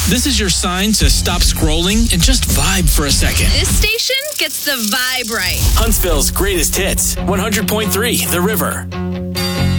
This is your sign to stop scrolling and just vibe for a second. This station gets the vibe right. Huntsville's greatest hits, 100.3 The River.